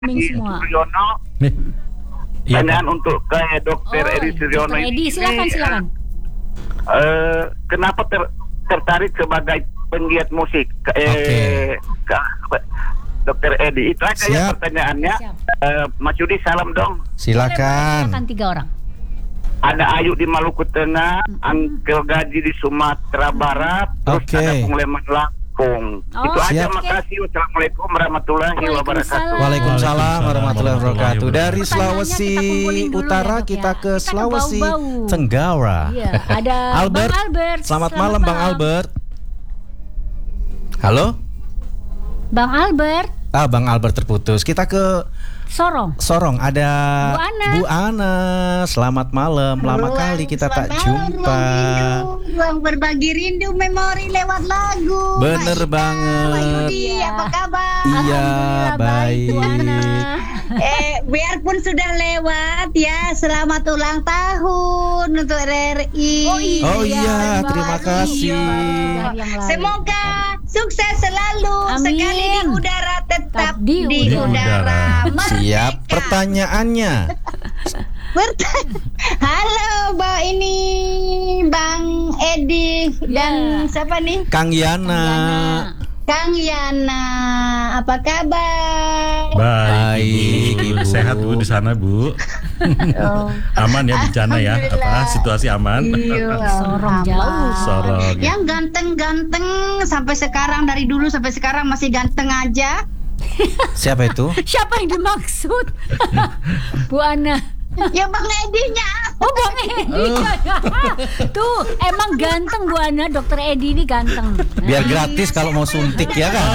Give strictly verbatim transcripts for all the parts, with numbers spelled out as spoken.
semua. Suryono. Nih. Iya, Pertanyaan untuk ke Dokter Oh, Edi Suryono Dokter Edi, silakan silakan. Eh, kenapa ter- tertarik sebagai penggiat musik? Eh, Oke. ke- Dokter Edi, itu aja ya Siap. pertanyaannya. Siap. Eh, Mas Yudi, salam dong. Silakan. Silakan tiga orang. Ada Ayu di Maluku Tengah, Angkel Gaji di Sumatera Barat, terus Oke. ada Pengleman Lampung. Oh, Itu aja, siap. makasih. Wassalamualaikum warahmatullahi wabarakatuh. Waalaikumsalam warahmatullahi wabarakatuh. Dari Pertanyaannya Sulawesi kita kumpulin dulu Utara ya, Dok, kita ya. ke Kita ke Sulawesi Bau-Bau. Tenggara. Iya, ada Albert. Bang Albert. Selamat, malam Bang Albert. Halo? Bang Albert, Ah, Bang Albert terputus. Kita ke Sorong. Sorong, ada Bu Ana. Bu Ana. Selamat malam. Lama Ruang, kali kita tak selamat malam, jumpa. Ruang rindu, ruang berbagi rindu memori lewat lagu. Bener Mbak Ika, banget. Mbak Yudi, Iya. apa kabar? Iya, Alhamdulillah, baik. Bu Ana. Eh, biarpun sudah lewat ya, selamat ulang tahun untuk R R I. Oh iya, Oh iya, Bang terima Albert. kasih. Iya, dari yang lalu. Semoga sukses selalu, Amin. sekali di udara tetap Tetap di di, udara. udara. Siap. Merdeka. Pertanyaannya. Bertanya. Halo, Mbak ini Bang Edi dan Ya. siapa nih? Kang Yana. Kang Yana, apa kabar? Baik, Baik, Ibu. Ibu. Sehat Bu di sana, Bu. Oh, Aman ya bencana ya? Alhamdulillah. Apa situasi aman? iya, Sorong aman. jauh. Sorong. Yang ganteng-ganteng sampai sekarang, dari dulu sampai sekarang masih ganteng aja. Siapa itu? Siapa yang dimaksud? Bu Ana. Ya Bang Edinya. Oh, Bang Edi. Tuh, emang ganteng Bu Ana, Dokter Edi ini ganteng. Biar gratis kalau mau suntik ya kan?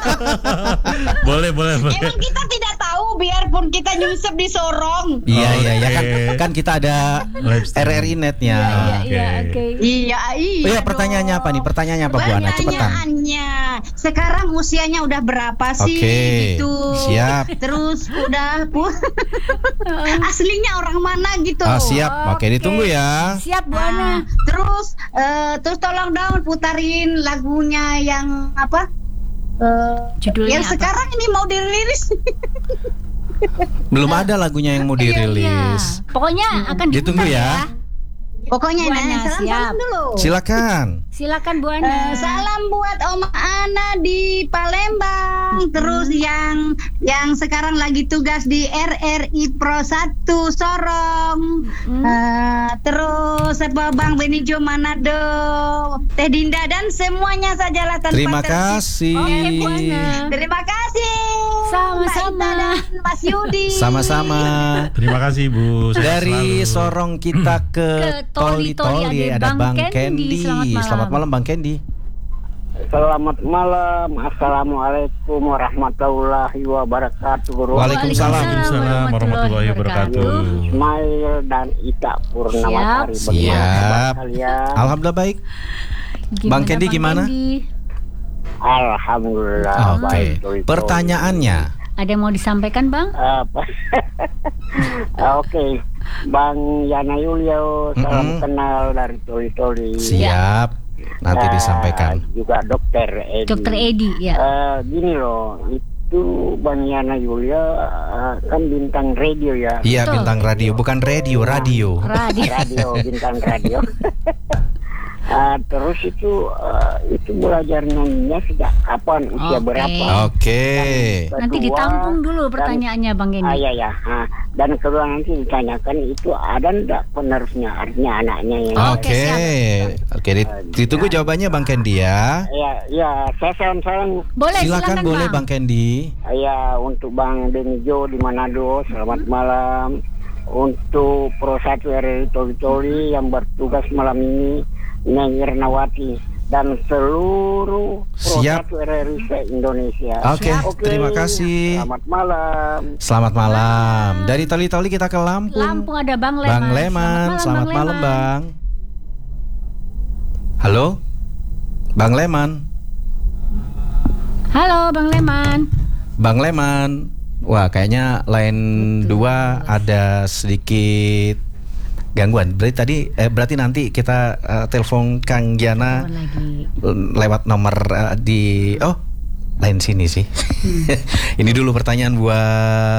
Boleh, boleh, boleh. Emang kita tidak tahu, biarpun kita nyusup di Sorong. Iya iya ya kan Oke. kan kita ada Live streaming. R R I netnya. Iya, iya, Oke. oke. Iya, iya. Oh iya, pertanyaannya apa nih? Pertanyaannya apa Bu Ana? Cepetan. Pertanyaannya, sekarang usianya udah berapa sih? Oke, Gitu. siap. Terus udah pu aslinya orang mana gitu? Ah, siap. Oke, Oke. ditunggu ya. Siap Bu Nah, Ana. terus eh, terus tolong dong putarin lagunya yang apa? Eh, Judulnya yang apa? sekarang ini mau dirilis. Belum ada lagunya yang mau dirilis. Iya. Pokoknya akan Ditunggu diputar ya. Pokoknya Bu nah, Ana, salam siap. salam dulu. Silakan. Silakan Bu Eh, Ana. salam buat Oma Ana di Palembang. Terus yang yang sekarang lagi tugas di R R I Pro satu Sorong. Hmm. Eh, terus apa Bang Benijo Manado, Teh Dinda dan semuanya sajalah tanpa Terima tersisa. kasih. Oke, Bu Ana. Terima kasih. Sama-sama. Mbak Ita dan Mas Yudi. Sama-sama. Terima kasih Bu. Sehat Dari selalu. Sorong kita ke Ke Toli-Toli, Toli-Toli ada ada Bang Bang Kendi. Kendi. Selamat malam. Selamat malam Bang Kendi. Selamat malam. Assalamualaikum warahmatullahi wabarakatuh. Waalaikumsalam. Waalaikumsalam warahmatullahi wabarakatuh. Ismail dan Ita Purnamasari. Siap. Bagaimana Siap. kabar kalian? Alhamdulillah baik. Bang Kendi gimana? Kendi? Alhamdulillah. Oke. baik, Doi, Doi. Pertanyaannya. Ada yang mau disampaikan Bang? Apa? Oke, Bang Yana Yulio, salam Mm-mm. kenal dari Toli Toli. Siap. Nanti Nah, disampaikan. Juga Dokter Edi. Dokter Edi ya. Eh, gini loh, itu Bang Yana Yulia eh, kan bintang radio ya. Iya, Betul. bintang radio, bukan radio, radio. Radio. Radio, bintang radio. Eh, terus itu eh, itu belajar nyanyinya sejak kapan, usia Oke. berapa? Oke. Nanti Kedua, ditampung dulu dan- pertanyaannya Bang Ah, Kendi. iya ya. Ah, dan kedua nanti ditanyakan itu ada ndak penerusnya, artinya anaknya yang. Oke. Oke, dit- ditunggu jawabannya Bang Kendi ya. Iya, iya. Saya salam-salam. Boleh Silakan boleh Bang Kendi. Ya, untuk Bang Benijo di Manado, selamat malam. Untuk Pro satu R R I Toli Toli yang bertugas malam ini, Neng Irnawati dan seluruh Pro Siap. satu R R I se-Indonesia. Oke, terima kasih. Selamat malam. Selamat malam. Dari Toli-Toli kita ke Lampung. Lampung ada Bang Leman. Bang Leman, selamat malam Bang. Halo? Bang Leman. Halo Bang Leman. Bang Leman. Wah, kayaknya line dua ada sedikit gangguan. Berarti tadi eh, berarti nanti kita eh, telepon Kang Yana Telepon lagi. lewat nomor eh, di oh lain sini sih. Ini dulu pertanyaan buat